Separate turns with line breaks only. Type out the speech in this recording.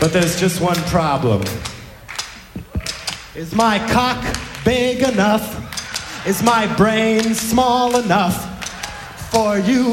But there's just one problem. Is my cock big enough? Is my brain small enough for you